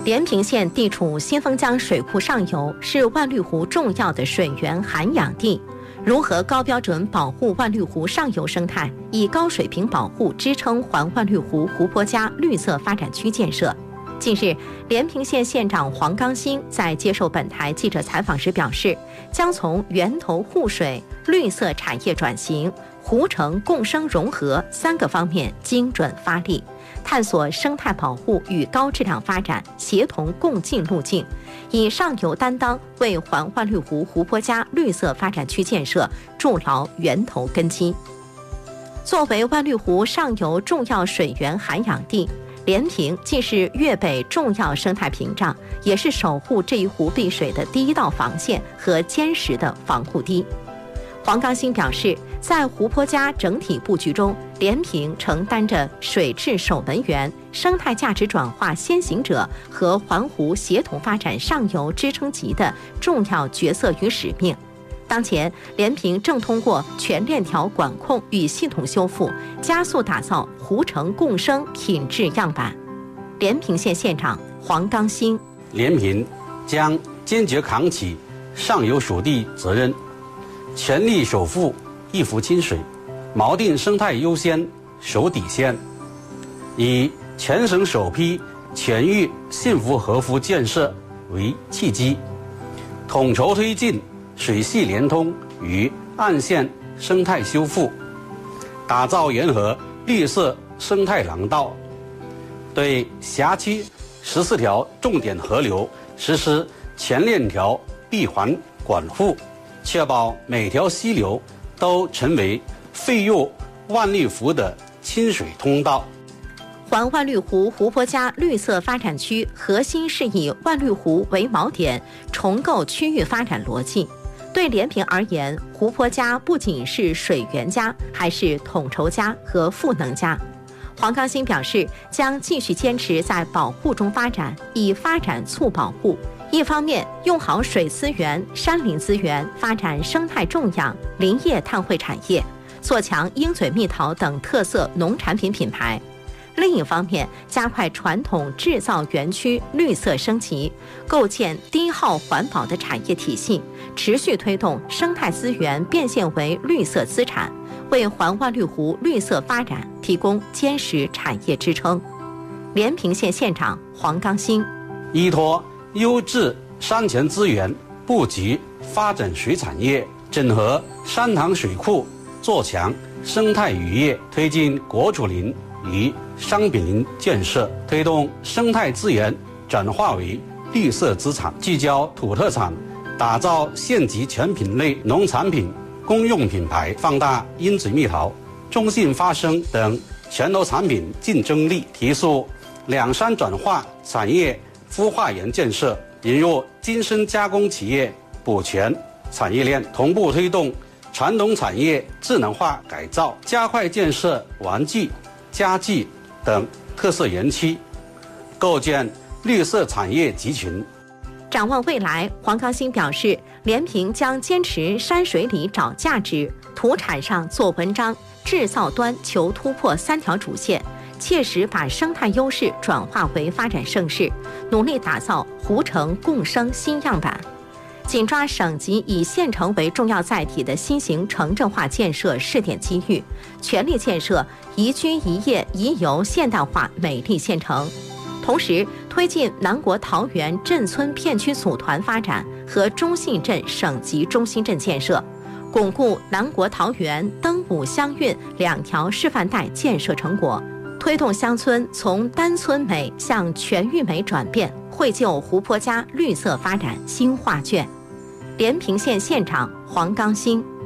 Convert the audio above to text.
连平县地处新丰江水库上游，是万绿湖重要的水源涵养地。如何高标准保护万绿湖上游生态，以高水平保护支撑环万绿湖湖泊加绿色发展区建设？近日，连平县县长黄刚兴在接受本台记者采访时表示，将从源头护水、绿色产业转型、湖城共生融合3个方面精准发力，探索生态保护与高质量发展协同共进路径，以上游担当为环万绿湖湖泊加绿色发展区建设筑牢源头根基。作为万绿湖上游重要水源涵养地，连平既是粤北重要生态屏障，也是守护这一湖碧水的第一道防线和坚实的防护堤。黄刚兴表示，在湖泊加整体布局中，连平承担着水质守门员、生态价值转化先行者和环湖协同发展上游支撑级的重要角色与使命。当前，连平正通过全链条管控与系统修复，加速打造湖城共生品质样板。连平县县长黄刚兴： 连平将坚决扛起上游属地责任，全力守护一湖清水，锚定生态优先守底线，以全省首批全域幸福河湖建设为契机，统筹推进水系连通与岸线生态修复，打造沿河绿色生态廊道，对辖区14条重点河流实施全链条闭环管护，确保每条溪流都成为汇入万绿湖的清水通道。 环万绿湖湖泊加绿色发展区核心是以万绿湖为锚点，重构区域发展逻辑。对连平而言，湖泊加不仅是水源加，还是统筹加和赋能加。黄刚兴表示，将继续坚持在保护中发展，以发展促保护。一方面，用好水资源、山林资源，发展生态种养、林业碳汇产业，做强鹰嘴蜜桃等特色农产品品牌。另一方面，加快传统制造园区绿色升级，构建低耗环保的产业体系，持续推动生态资源变现为绿色资产，为环万绿湖绿色发展提供坚实产业支撑。连平县县长黄刚兴： 依托优质山泉资源，布局发展水产业，整合山塘水库，做强生态渔业，推进国土林与商品林建设，推动生态资源转化为绿色资产，聚焦土特产，打造县级全品类农产品公用品牌，放大鹰嘴蜜桃、中信花生等全球产品竞争力，提速两山转化产业孵化园建设，引入精深加工企业补全产业链，同步推动传统产业智能化改造，加快建设玩具、家具等特色园区，构建绿色产业集群。 展望未来，黄刚兴表示，连平将坚持山水里找价值、土产上做文章、制造端求突破3条主线，切实把生态优势转化为发展盛世，努力打造湖城共生新样板。紧抓省级以县城为重要载体的新型城镇化建设试点机遇，全力建设宜居宜业宜游现代化美丽县城。同时，推进南国桃源镇村片区组团发展和中信镇省级中心镇建设，巩固南国桃源、登武乡运2条示范带建设成果，推动乡村从单村美向全域美转变，绘就湖泊加绿色发展新画卷。连平县县长黄刚兴。